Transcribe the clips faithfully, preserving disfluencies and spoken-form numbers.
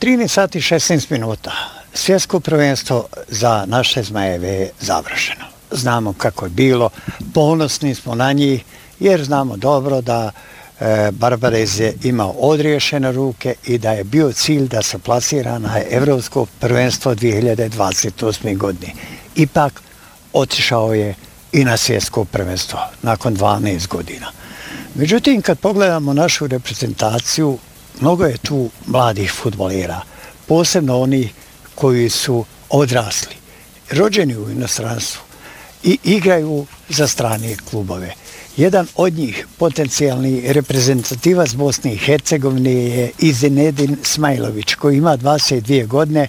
trinaest sati i šesnaest minuta. Svjetsko prvenstvo za naše Zmajeve je završeno. Znamo kako je bilo, ponosni smo na njih jer znamo dobro da e, Barbarez je imao odriješene ruke i da je bio cilj da se plasira na Evropsko prvenstvo dvije hiljade dvadeset osme. godine. Ipak otišao je i na svjetsko prvenstvo nakon dvanaest godina. Međutim, kad pogledamo našu reprezentaciju, mnogo je tu mladih fudbalera, posebno oni koji su odrasli, rođeni u inostranstvu i igraju za strane klubove. Jedan od njih, potencijalni reprezentativac Bosne i Hercegovine, je i Zinedin Smajlović, koji ima dvadeset dvije godine,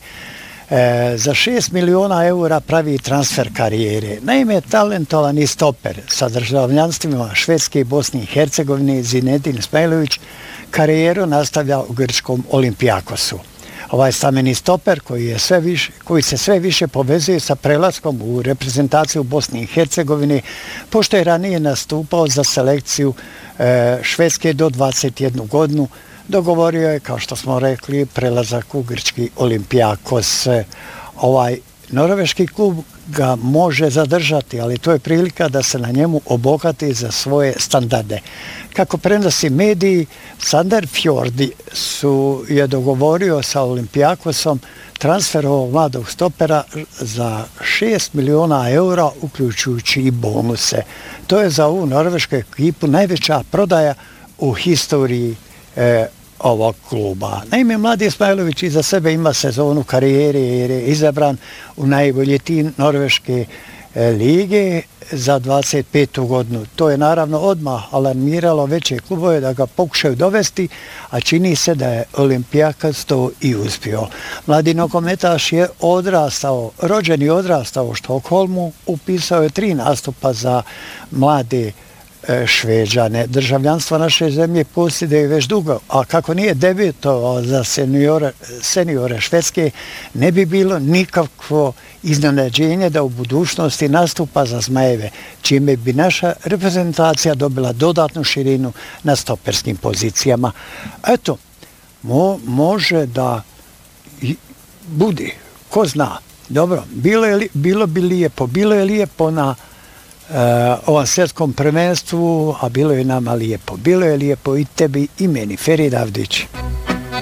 e, za šest miliona eura pravi transfer karijere. Naime, talentovani stoper sa državljanstvima Švedske i Bosne i Hercegovine, Zinedin Smajlović, karijeru nastavlja u grčkom Olimpijakosu. Ovaj stameni stoper koji, je sve više, koji se sve više povezuje sa prelaskom u reprezentaciju Bosne i Hercegovine, pošto je ranije nastupao za selekciju e, Švedske do dvadeset jednu godinu, dogovorio je, kao što smo rekli, prelazak u grčki Olimpijakos. Ovaj norveški klub ga može zadržati, ali to je prilika da se na njemu obogati za svoje standarde. Kako prenosi mediji, Sandefjord su je dogovorio sa Olimpijakosom transfer ovog mladog stopera za šest miliona eura, uključujući i bonuse. To je za ovu norvešku ekipu najveća prodaja u historiji e, ovog kluba. Naime, mladi Smajlović iza sebe ima sezonu karijere jer je izabran u najbolji tim norveške e, lige za dvadeset petu godinu. To je naravno odmah alarmiralo veće klubove da ga pokušaju dovesti, a čini se da je Olimpijakos to i uspio. Mladi nogometaš je odrastao, rođen i odrastao u Štokholmu, upisao je tri nastupa za mlade Šveđane. Državljanstvo naše zemlje posjeduje već dugo, a kako nije debitovao za seniore, seniore Švedske, ne bi bilo nikakvo iznenađenje da u budućnosti nastupa za Zmajeve, čime bi naša reprezentacija dobila dodatnu širinu na stoperskim pozicijama. Eto, mo, može da bude, ko zna. Dobro, bilo, je li, bilo bi lijepo, bilo je lijepo na Uh, ovom svjetskom prvenstvu, a bilo je nama lijepo. Bilo je lijepo i tebi i meni, Ferid Avdić.